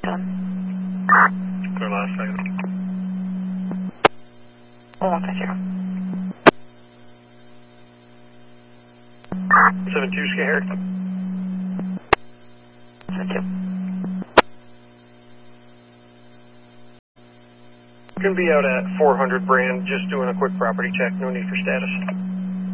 Clear last second. 1150. 72 Scared. 72. Going to be out at 400 Brand, just doing a quick property check, no need for status.